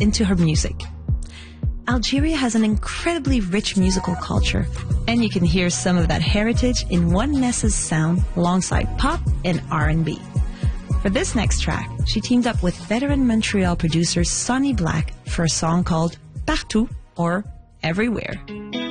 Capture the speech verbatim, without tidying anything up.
into her music. Algeria has an incredibly rich musical culture, and you can hear some of that heritage in One Nessa's sound alongside pop and R and B. For this next track, she teamed up with veteran Montreal producer Sonny Black for a song called Partout, or Everywhere.